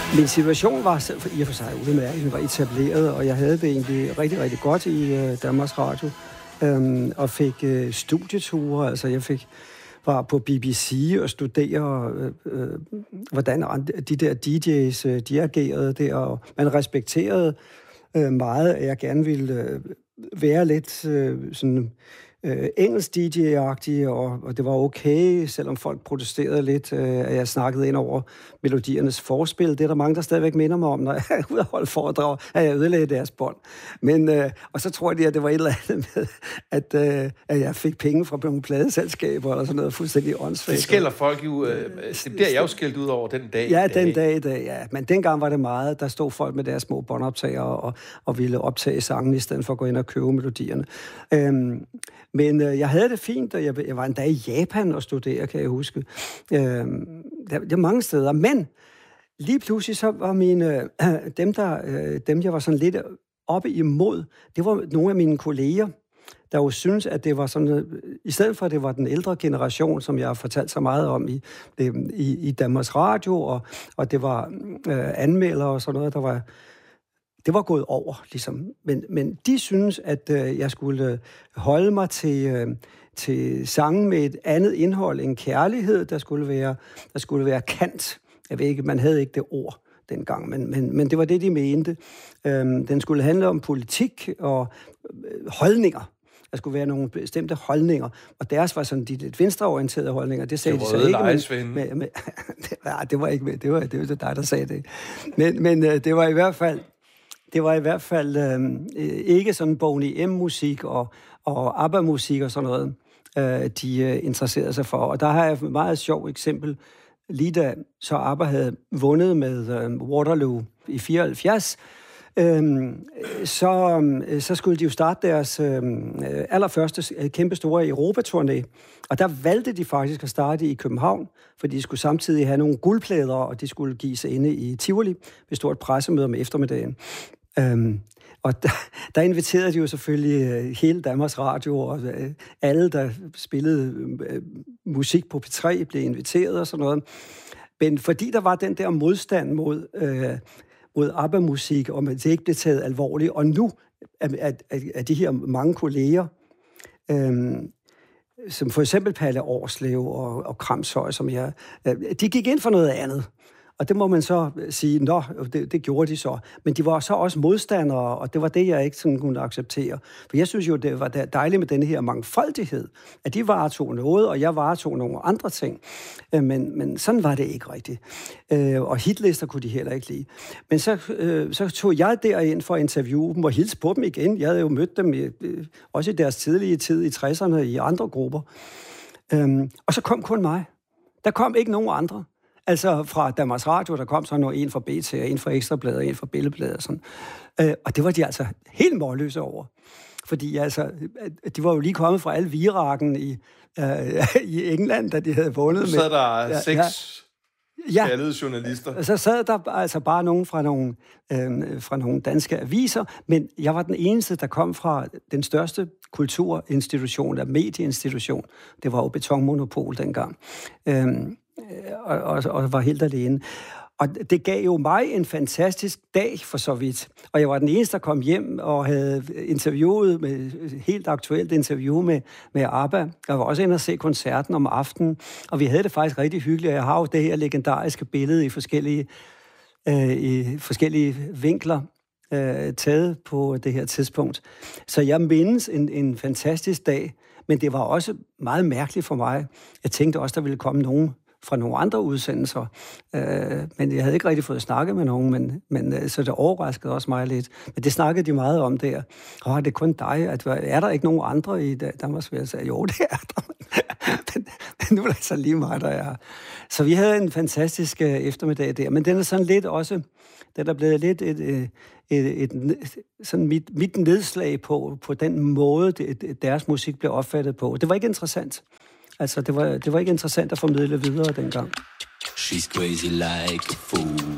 Min situation var i og for sig udmærket. Den var etableret, og jeg havde det egentlig rigtig, rigtig godt i Danmarks Radio. Og fik studieture. Altså, var på BBC og studere, hvordan de der DJ's, de agerede der. Og man respekterede meget, at jeg gerne ville være lidt sådan engelsk DJ-agtig, og det var okay, selvom folk protesterede lidt, at jeg snakkede ind over melodiernes forspil. Det er der mange, der stadigvæk minder mig om, når jeg er ude og holde foredrag, at jeg ødelagde deres bånd. Men, og så tror de, at det var et eller andet med, at jeg fik penge fra nogle pladeselskaber, eller sådan noget fuldstændig åndssvagt. Det skælder folk jo, det bliver jeg jo skældt ud over den dag. Ja, den dag i dag, ja. Men dengang var det meget, der stod folk med deres små båndoptagere og ville optage sangen, i stedet for at gå ind og købe melodierne. Men jeg havde det fint, og jeg var endda i Japan og studere, kan jeg huske. Der mange steder. Men lige pludselig så var dem jeg var sådan lidt oppe imod, det var nogle af mine kolleger, der jo synes, at det var sådan, i stedet for at det var den ældre generation, som jeg har fortalt så meget om i Danmarks Radio, og det var anmeldere og sådan noget, det var gået over, ligesom. Men de synes, at jeg skulle holde mig til sangen med et andet indhold end kærlighed. Der skulle være kant. Jeg ved ikke, man havde ikke det ord dengang, men det var det, de mente. Den skulle handle om politik og holdninger. Der skulle være nogle bestemte holdninger, og deres var sådan de lidt venstreorienterede holdninger. Det sagde de så ikke. Det var ikke med. Det var dig, der sagde det. Men det var i hvert fald ikke sådan Boney M-musik og ABBA-musik og sådan noget, de interesserede sig for. Og der har jeg et meget sjovt eksempel. Lige da så ABBA havde vundet med Waterloo i 74, så skulle de jo starte deres allerførste kæmpestore Europaturné. Og der valgte de faktisk at starte i København, fordi de skulle samtidig have nogle guldplader, og de skulle gives inde i Tivoli ved stort pressemøde om eftermiddagen. Og der inviterede de jo selvfølgelig hele Danmarks Radio, og alle, der spillede musik på P3, blev inviteret og sådan noget. Men fordi der var den der modstand mod ABBA-musik, og man det ikke blev taget alvorligt, og nu er de her mange kolleger, som for eksempel Palle Årslev og Kramshøj, de gik ind for noget andet. Og det må man så sige, det gjorde de så. Men de var så også modstandere, og det var det, jeg ikke sådan kunne acceptere. For jeg synes jo, det var dejligt med denne her mangfoldighed, at de varetog noget, og jeg varetog nogle andre ting. Men sådan var det ikke rigtigt. Og hitlister kunne de heller ikke lide. Men så tog jeg derind for at interviewe dem og hilse på dem igen. Jeg havde jo mødt dem også i deres tidlige tid i 60'erne i andre grupper. Og så kom kun mig. Der kom ikke nogen andre. Altså fra Danmarks Radio, der kom så en fra BT, en fra Ekstrabladet, en fra Billedbladet og sådan. Og det var de altså helt målløse over. Fordi altså, de var jo lige kommet fra alle virakken i England, da de havde vundet. Så sad der seks skaldede journalister. Og så sad der altså bare nogen fra nogle danske aviser, men jeg var den eneste, der kom fra den største kulturinstitution, der medieinstitution. Det var jo Betonmonopol dengang. Og var helt alene. Og det gav jo mig en fantastisk dag for så vidt. Og jeg var den eneste, der kom hjem og havde interviewet med helt aktuelt interview med ABBA. Jeg var også inde og se koncerten om aftenen, og vi havde det faktisk rigtig hyggeligt. Jeg har jo det her legendariske billede i forskellige vinkler taget på det her tidspunkt. Så jeg mindes en fantastisk dag, men det var også meget mærkeligt for mig. Jeg tænkte også, der ville komme nogen fra nogle andre udsendelser. Men jeg havde ikke rigtig fået snakket med nogen, men så det overraskede også mig lidt. Men det snakkede de meget om der. Det er kun dig. Er der ikke nogen andre i Danmarks? Jeg sagde, jo, det er der. Men nu er det så lige mig, der er. Så vi havde en fantastisk eftermiddag der. Men den er sådan lidt også, den er blevet lidt sådan mit nedslag på den måde, deres musik blev opfattet på. Det var ikke interessant. Altså, det var ikke interessant at formidle videre dengang. She's crazy like a fool.